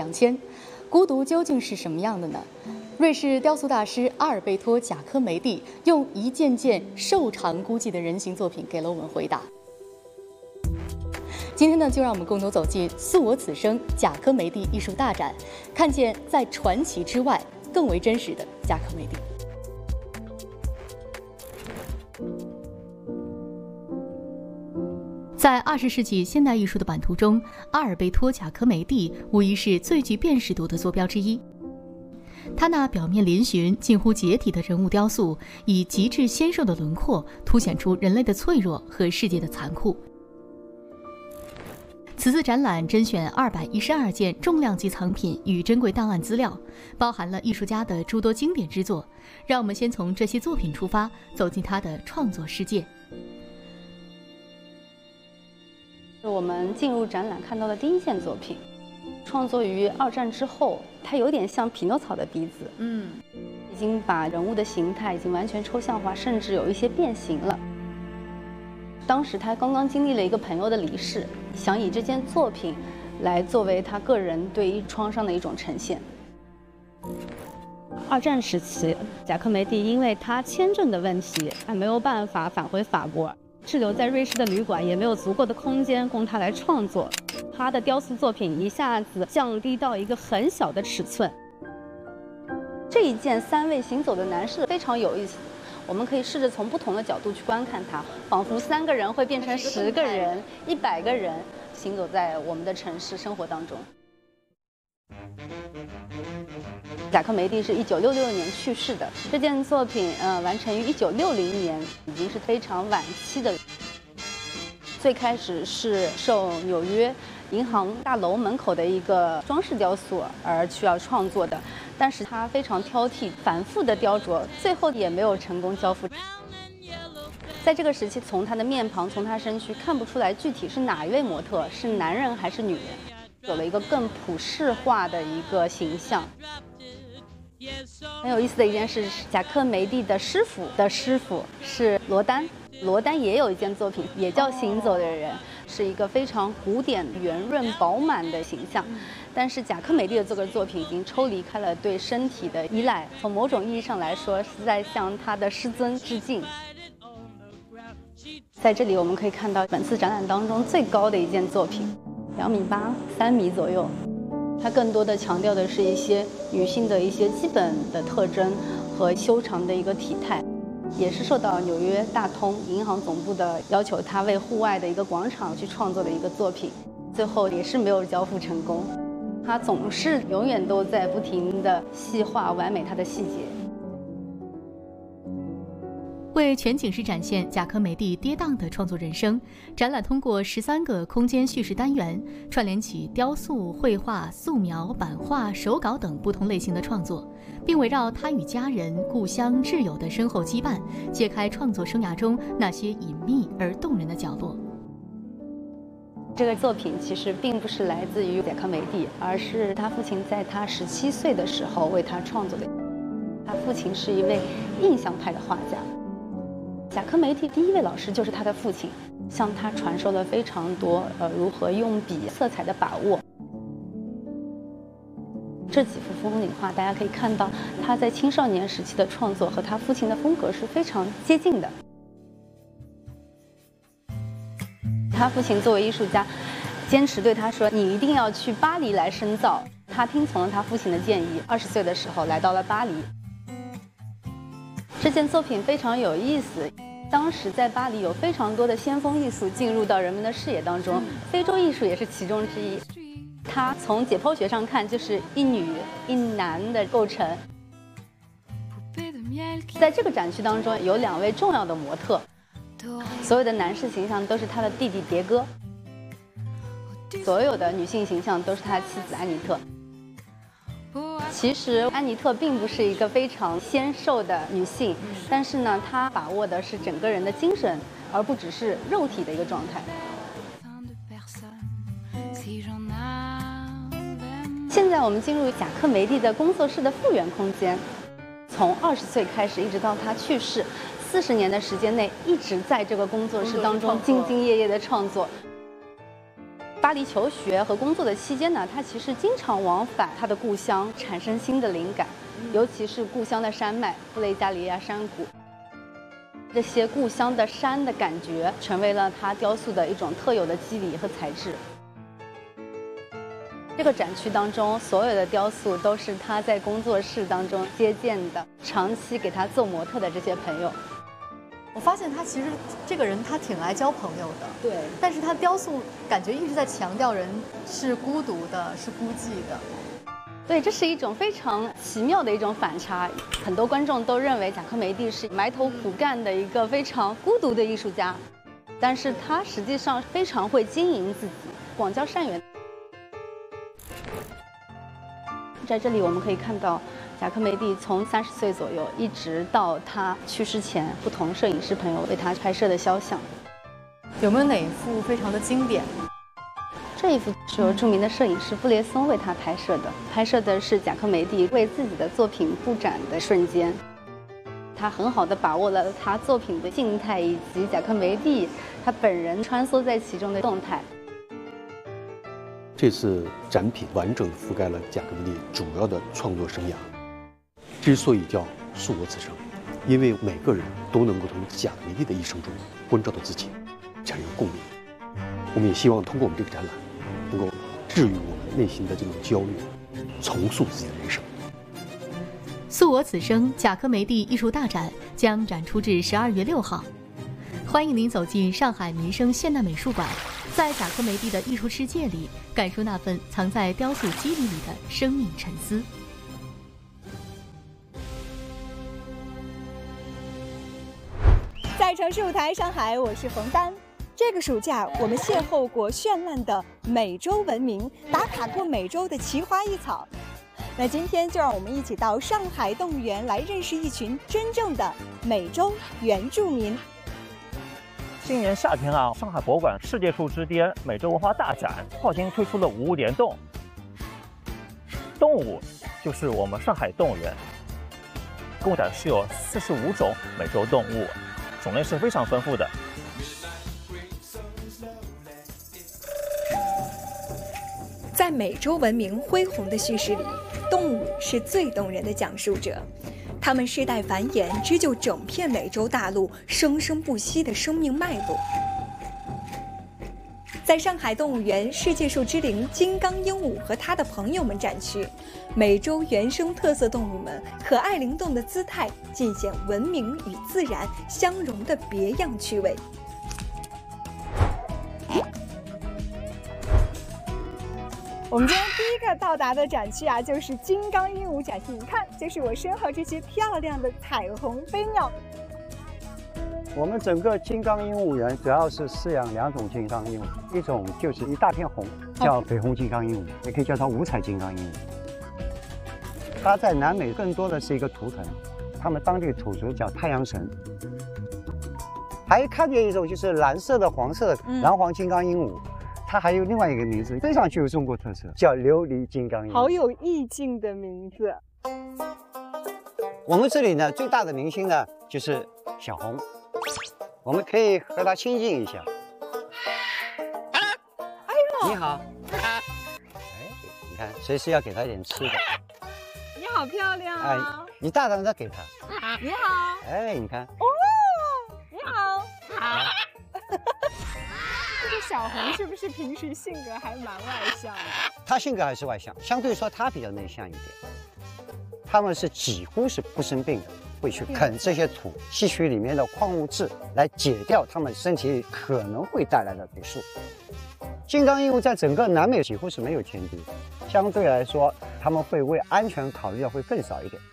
2000。孤独究竟是什么样的呢？瑞士雕塑大师阿尔贝托·贾科梅蒂用一件件瘦长孤寂的人形作品给了我们回答。今天呢，就让我们共同走进《诉我此生》贾科梅蒂艺术大展，看见在传奇之外更为真实的贾科梅蒂。在20世纪现代艺术的版图中，阿尔贝托·贾科梅蒂无疑是最具辨识度的坐标之一。他那表面嶙峋、近乎解体的人物雕塑，以极致纤瘦的轮廓凸显出人类的脆弱和世界的残酷。此次展览甄选212件重量级藏品与珍贵档案资料，包含了艺术家的诸多经典之作。让我们先从这些作品出发，走进他的创作世界。 我们进入展览看到的第一件作品，创作于2战之后，它有点像匹诺曹的鼻子，已经把人物的形态已经完全抽象化，甚至有一些变形了。当时他刚刚经历了一个朋友的离世，想以这件作品来作为他个人对于创伤的一种呈现。2战时期，贾科梅蒂因为他签证的问题，还没有办法返回法国。滞留在瑞士的旅馆也没有足够的空间供他来创作，他的雕塑作品一下子降低到一个很小的尺寸。这一件3位行走的男士非常有意思，我们可以试着从不同的角度去观看它，仿佛3个人会变成10个人、100个人行走在我们的城市生活当中。贾科梅蒂是1966年去世的，这件作品完成于1960年，已经是非常晚期的。最开始是受纽约银行大楼门口的一个装饰雕塑而需要创作的，但是他非常挑剔，反复的雕琢，最后也没有成功交付。在这个时期，从他的面庞、从他身躯看不出来具体是哪一位模特，是男人还是女人，有了一个更普世化的一个形象。很有意思的一件事是，贾科梅蒂的师傅的师傅是罗丹，罗丹也有一件作品，也叫《行走的人》，是一个非常古典、圆润、饱满的形象。但是贾科梅蒂的这个作品已经抽离开了对身体的依赖，从某种意义上来说，是在向他的师尊致敬。在这里我们可以看到本次展览当中最高的一件作品，2.8米、3米左右。它更多的强调的是一些女性的一些基本的特征和修长的一个体态，也是受到纽约大通银行总部的要求，他为户外的一个广场去创作的一个作品，最后也是没有交付成功。他总是永远都在不停的细化完美他的细节。 为全景式展现贾科梅蒂跌宕的创作人生，展览通过13个空间叙事单元，串联起雕塑、绘画、素描、版画、手稿等不同类型的创作，并围绕他与家人、故乡、挚友的深厚羁绊，揭开创作生涯中那些隐秘而动人的角落。 这个作品其实并不是来自于贾科梅蒂，而是他父亲在他17岁的时候为他创作的。他父亲是一位印象派的画家。贾科梅蒂第一位老师就是他的父亲，向他传授了非常多如何用笔、色彩的把握。这几幅风景画，大家可以看到他在青少年时期的创作和他父亲的风格是非常接近的。他父亲作为艺术家，坚持对他说：“你一定要去巴黎来深造。”他听从了他父亲的建议，20岁的时候来到了巴黎。这件作品非常有意思，当时在巴黎有非常多的先锋艺术进入到人们的视野当中，非洲艺术也是其中之一。它从解剖学上看就是一女一男的构成。在这个展区当中有2位重要的模特，所有的男士形象都是他的弟弟迭戈，所有的女性形象都是他的妻子安妮特。其实安妮特并不是一个非常纤瘦的女性，但是呢，她把握的是整个人的精神，而不只是肉体的一个状态。现在我们进入贾科梅蒂的工作室的复原空间，从20岁开始一直到他去世，40年的时间内一直在这个工作室当中兢兢业业的创作。 巴黎求学和工作的期间呢，他其实经常往返他的故乡，产生新的灵感，尤其是故乡的山脉布雷加里亚山谷。这些故乡的山的感觉，成为了他雕塑的一种特有的肌理和材质。这个展区当中，所有的雕塑都是他在工作室当中接见的，长期给他做模特的这些朋友。 我发现他其实这个人他挺爱交朋友的， 对， 但是他雕塑感觉一直在强调人是孤独的，是孤寂的。 对，这是一种非常奇妙的一种反差。很多观众都认为贾科梅蒂是埋头苦干的一个非常孤独的艺术家，但是他实际上非常会经营自己，广交善缘。在这里我们可以看到，贾科梅蒂从30岁左右一直到他去世前，不同摄影师朋友为他拍摄的肖像。 有没有哪一幅非常的经典？ 这一幅是由著名的摄影师布列松为他拍摄的，拍摄的是贾科梅蒂为自己的作品布展的瞬间。他很好地把握了他作品的静态以及贾科梅蒂他本人穿梭在其中的动态。 这次展品完整覆盖了贾科梅蒂主要的创作生涯。之所以叫素我此生，因为每个人都能够从贾科梅蒂的一生中关照到自己，产生共鸣。我们也希望通过我们这个展览，能够治愈我们内心的这种焦虑，重塑自己的人生。 素我此生贾科梅蒂艺术大展将展出至12月6号。欢迎您走进上海民生现代美术馆，在贾科梅蒂的艺术世界里，感受那份藏在雕塑肌理里的生命沉思。 在城市舞台上海，我是冯丹。这个暑假，我们邂逅过绚烂的美洲文明，打卡过美洲的奇花异草。那今天就让我们一起到上海动物园来认识一群真正的美洲原住民。 今年夏天啊，上海博物馆世界树之巅美洲文化大展跨境推出了五物联动。动物就是我们上海动物园，共展示有45种美洲动物，种类是非常丰富的。 在美洲文明恢宏的叙事里，动物是最动人的讲述者。它们世代繁衍，织就整片美洲大陆生生不息的生命脉络。在上海动物园世界树之灵金刚鹦鹉和它的朋友们展区，美洲原生特色动物们可爱灵动的姿态，尽显文明与自然相融的别样趣味。我们今天第一个到达的展区啊，就是金刚鹦鹉展区。你看，就是我身后这些漂亮的彩虹飞鸟。 我们整个金刚鹦鹉园主要是饲养2种金刚鹦鹉，一种就是一大片红，叫绯红金刚鹦鹉，也可以叫它五彩金刚鹦鹉。它在南美更多的是一个图腾，他们当地土族叫太阳神。还看见一种就是蓝色的、黄色的蓝黄金刚鹦鹉。它还有另外一个名字，非常具有中国特色，叫琉璃金刚鹦鹉。 好有意境的名字。 我们这里呢，最大的明星呢就是小红，我们可以和它亲近一下。 哎呦， 你好。哎，你看，随时要给它一点吃的。 你好漂亮啊！ 哎，你大胆的给它。 你好。 哎，你看。 哦，你好。这个小红是不是平时性格还蛮外向的？ 她性格还是外向，相对说她比较内向一点。他们是几乎是不生病的，会去啃这些土，吸取里面的矿物质来解掉他们身体里可能会带来的毒素。金刚鹦鹉在整个南美几乎是没有天敌，相对来说他们会为安全考虑的会更少一点。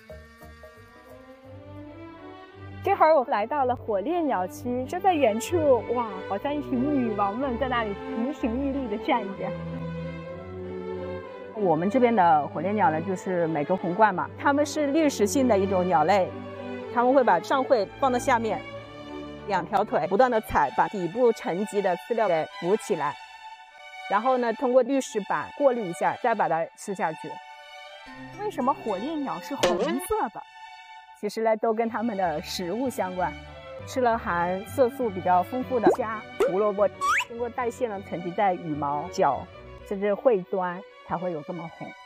这会儿我来到了火烈鸟区，就在远处，哇，好像一群女王们在那里亭亭玉立的站着。 我们这边的火烈鸟呢，就是美洲红冠嘛，它们是掠食性的一种鸟类，它们会把上喙放到下面，2条腿不断的踩，把底部沉积的饲料给浮起来，然后呢，通过滤食板过滤一下，再把它吃下去。 为什么火烈鸟是红色的？ 其实呢，都跟它们的食物相关，吃了含色素比较丰富的虾、胡萝卜、 经过代谢呢，沉积在羽毛、脚甚至喙端，才会有这么红。